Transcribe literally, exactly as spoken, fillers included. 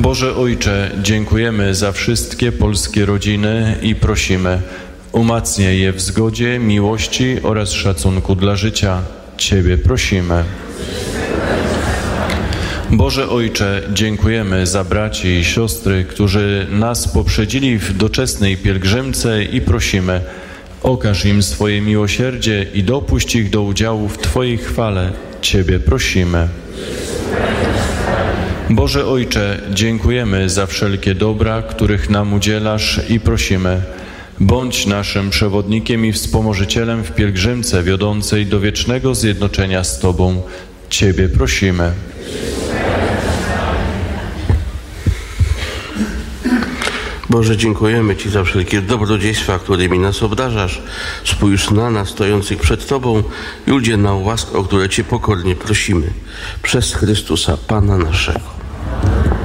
Boże Ojcze, dziękujemy za wszystkie polskie rodziny i prosimy, umacniaj je w zgodzie, miłości oraz szacunku dla życia. Ciebie prosimy. Boże Ojcze, dziękujemy za braci i siostry, którzy nas poprzedzili w doczesnej pielgrzymce i prosimy, okaż im swoje miłosierdzie i dopuść ich do udziału w Twojej chwale. Ciebie prosimy. Boże Ojcze, dziękujemy za wszelkie dobra, których nam udzielasz i prosimy, bądź naszym przewodnikiem i wspomożycielem w pielgrzymce wiodącej do wiecznego zjednoczenia z Tobą. Ciebie prosimy. Boże, dziękujemy Ci za wszelkie dobrodziejstwa, którymi nas obdarzasz. Spójrz na nas stojących przed Tobą i udziel nam łask, o które Cię pokornie prosimy. Przez Chrystusa, Pana naszego.